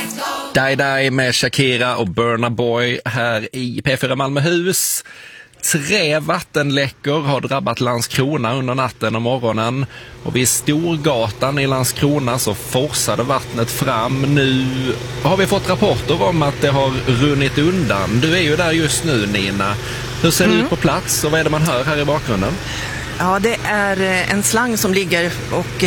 Die med Shakira och Burna Boy här i P4 Malmöhus. 3 vattenläckor har drabbat Landskrona under natten och morgonen. Och vid Storgatan i Landskrona så forsade vattnet fram. Nu har vi fått rapporter om att det har runnit undan. Du är ju där just nu, Nina. Hur ser det ut på plats och vad är det man hör här i bakgrunden? Ja, det är en slang som ligger och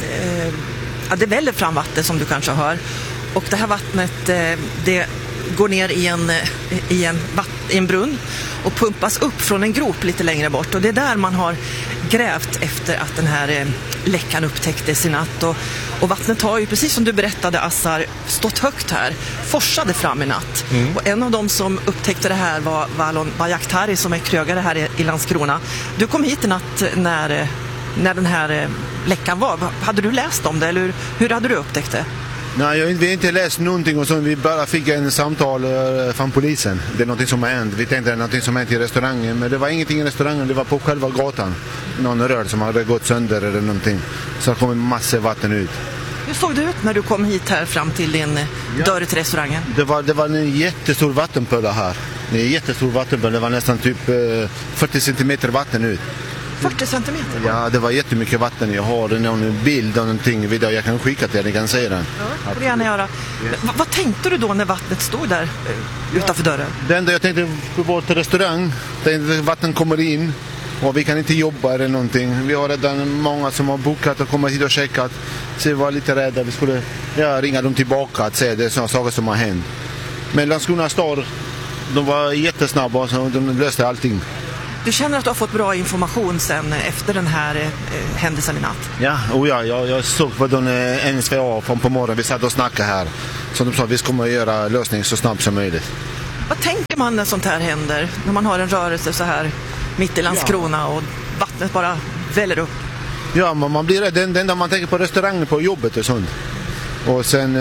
det väller fram vatten som du kanske hör. Och det här vattnet det går ner i en brunn och pumpas upp från en grop lite längre bort. Och det är där man har grävt efter att den här läckan upptäcktes i natt. Och vattnet har ju, precis som du berättade, Assar, stått högt här, forsade fram i natt. Och en av dem som upptäckte det här var Valon Bajaktari som är krögare här i Landskrona. Du kom hit i natt när den här läckan var. Hade du läst om det eller hur hade du upptäckt det? Nej, vi har inte läst någonting och så. Vi bara fick en samtal från polisen. Det är något som har hänt. Vi tänkte att det är något som har hänt i restaurangen. Men det var ingenting i restaurangen, det var på själva gatan. Någon rör som hade gått sönder eller någonting. Så det kom en massa vatten ut. Hur såg det ut när du kom hit här fram till din dörr till restaurangen? Det var en jättestor vattenpöla här. En jättestor vattenpöla. Det var nästan typ 40 centimeter vatten ut. 40 centimeter? Ja, det var jättemycket vatten. Jag har någon bild och någonting video. Jag kan skicka till er, ni kan se den. Ja, det får du gärna göra. Vad tänkte du då när vattnet stod där utanför dörren? Det enda jag tänkte gå bort till restaurang. Vatten kommer in och vi kan inte jobba eller någonting. Vi har redan många som har bokat och kommit hit och checkat. Så vi var lite rädda. Vi skulle ringa dem tillbaka att säga det är sådana saker som har hänt. Men Landskrona stad, de var jättesnabba och de löste allting. Du känner att du har fått bra information sen efter den här händelsen i natt? Ja, jag såg på den NSVA från på morgonen. Vi satt och snackade här. Så de sa att vi kommer att göra lösning så snabbt som möjligt. Vad tänker man när sånt här händer? När man har en rörelse så här mitt i Landskrona och vattnet bara väller upp? Ja, man blir rädd. Det enda man tänker på restaurangen, på jobbet och sånt. Och sen,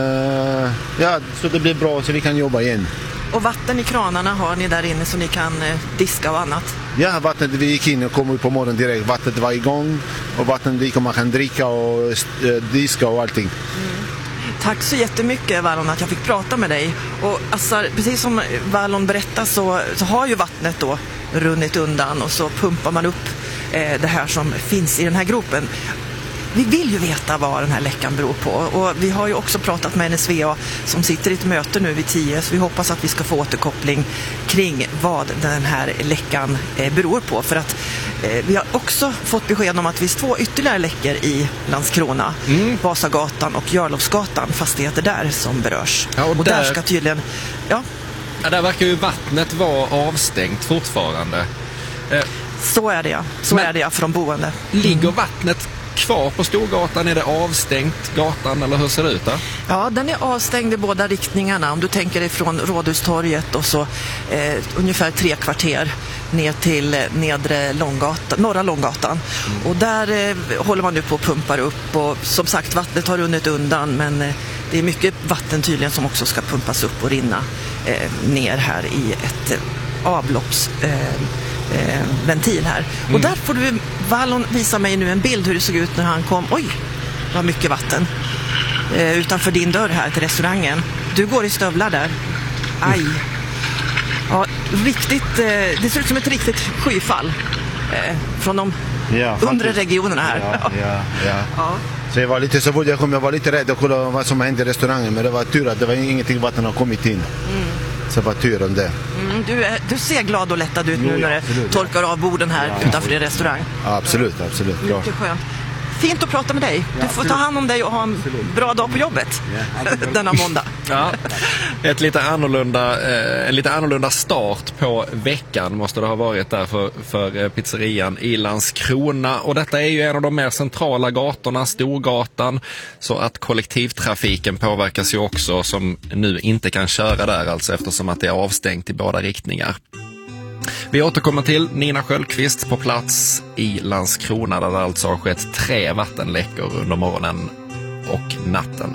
så det blir bra så vi kan jobba igen. Och vatten i kranarna har ni där inne så ni kan diska och annat? Ja, vattnet vi gick in och kom ut på morgonen direkt. Vattnet var igång och vattnet gick och man kan dricka och diska och allting. Tack så jättemycket, Valon, att jag fick prata med dig. Och Assar, precis som Valon berättade så har ju vattnet då runnit undan och så pumpar man upp det här som finns i den här gropen. Vi vill ju veta vad den här läckan beror på och vi har ju också pratat med NSVA som sitter i ett möte nu vid 10 så vi hoppas att vi ska få återkoppling kring vad den här läckan beror på för att vi har också fått besked om att det finns 2 ytterligare läckor i Landskrona, Vasagatan och Jarlovsgatan, fastigheter där som berörs. Ja, och där ska tydligen... Ja, där verkar ju vattnet vara avstängt fortfarande. Så är det ja. Är det från boende. Ligger vattnet kvar på Storgatan? Är det avstängt gatan eller hur ser det ut där? Ja, den är avstängd i båda riktningarna. Om du tänker dig från Rådhustorget och så ungefär 3 kvarter ner till norra Långgatan. Och där håller man nu på att pumpa upp och som sagt vattnet har runnit undan men det är mycket vatten tydligen som också ska pumpas upp och rinna ner här i ett avloppsventil här. Och där får du, Valon, visa mig nu en bild hur det såg ut när han kom. Oj, det var mycket vatten utanför din dörr här till restaurangen. Du går i stövlar där. Aj. Ja, riktigt, det ser ut som ett riktigt skyfall från de undre regionerna här. Ja. Så jag var lite så fort jag kom, jag var lite rädd att kolla vad som hände i restaurangen, men det var tur att det var ingenting vatten har kommit in. Så det var tur om det. Du ser glad och lättad ut nu när det torkar av borden här utanför din restaurang. Ja, absolut. Mycket skönt. Fint att prata med dig. Du får ta hand om dig och ha en bra dag på jobbet denna måndag. Ja, en lite annorlunda start på veckan måste det ha varit där för pizzerian i Landskrona. Och detta är ju en av de mer centrala gatorna, Storgatan, så att kollektivtrafiken påverkas ju också som nu inte kan köra där alltså eftersom att det är avstängt i båda riktningar. Vi återkommer till Nina Sköldqvist på plats i Landskrona där det alltså har skett 3 vattenläckor under morgonen och natten.